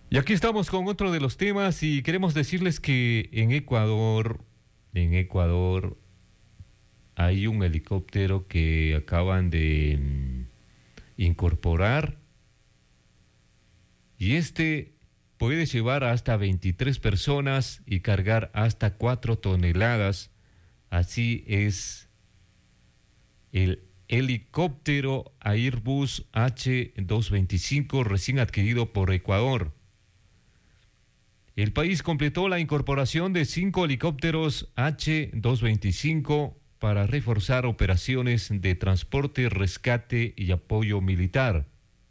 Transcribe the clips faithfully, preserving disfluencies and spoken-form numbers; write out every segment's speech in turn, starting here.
Y aquí estamos con otro de los temas y queremos decirles que en Ecuador, en Ecuador hay un helicóptero que acaban de mm, incorporar y este puede llevar hasta veintitrés personas y cargar hasta cuatro toneladas. Así es el helicóptero Airbus H doscientos veinticinco recién adquirido por Ecuador. El país completó la incorporación de cinco helicópteros H doscientos veinticinco para reforzar operaciones de transporte, rescate y apoyo militar.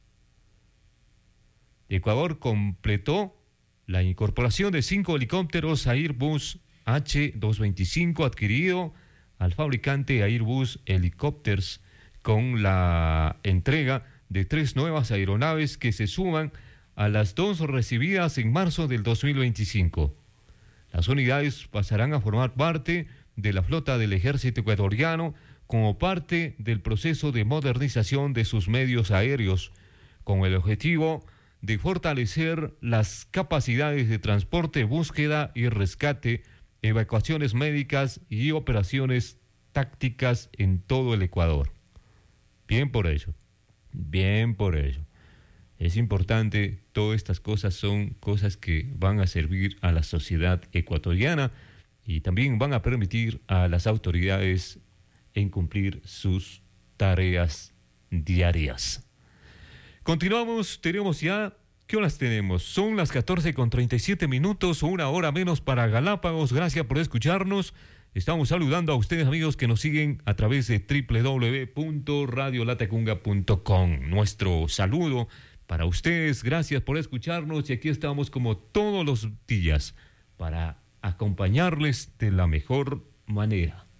Ecuador completó la incorporación de cinco helicópteros Airbus H doscientos veinticinco adquirido al fabricante Airbus Helicopters con la entrega de tres nuevas aeronaves que se suman a las dos recibidas en marzo del dos mil veinticinco. Las unidades pasarán a formar parte de la flota del ejército ecuatoriano como parte del proceso de modernización de sus medios aéreos, con el objetivo de fortalecer las capacidades de transporte, búsqueda y rescate, evacuaciones médicas y operaciones tácticas en todo el Ecuador. Bien por ello, bien por ello. Es importante, todas estas cosas son cosas que van a servir a la sociedad ecuatoriana y también van a permitir a las autoridades en cumplir sus tareas diarias. Continuamos, tenemos ya, ¿qué horas tenemos? Son las catorce con treinta y siete minutos, una hora menos para Galápagos. Gracias por escucharnos. Estamos saludando a ustedes, amigos, que nos siguen a través de doble u doble u doble u punto radio latacunga punto com. Nuestro saludo para ustedes, gracias por escucharnos y aquí estamos como todos los días para acompañarles de la mejor manera.